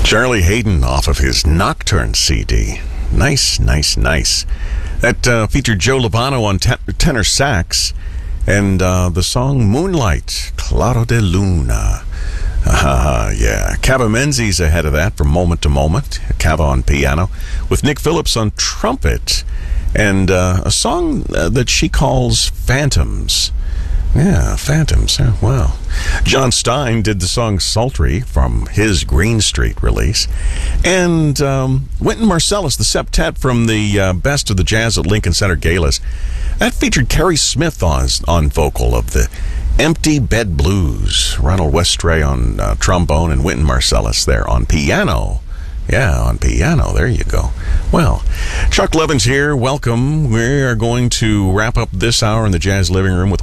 Charlie Hayden off of his Nocturne CD. Nice. That featured Joe Lovano on tenor sax and the song Moonlight, Claro de Luna. Yeah. Cava Menzies ahead of that from Moment to Moment. Cava on piano with Nick Phillips on trumpet and a song that she calls Phantoms. Yeah, Phantoms. Wow. John Stein did the song Sultry from his Green Street release. And Wynton Marsalis, the septet from the Best of the Jazz at Lincoln Center Galas. That featured Carrie Smith on vocal of the Empty Bed Blues. Ronald Westray on trombone and Wynton Marsalis there on piano. Yeah, on piano. There you go. Well, Chuck Levins here. Welcome. We are going to wrap up this hour in the Jazz Living Room with